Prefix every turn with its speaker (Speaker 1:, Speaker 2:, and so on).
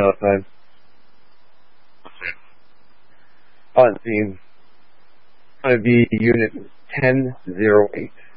Speaker 1: outside. On scene. It's going to be Unit 1008.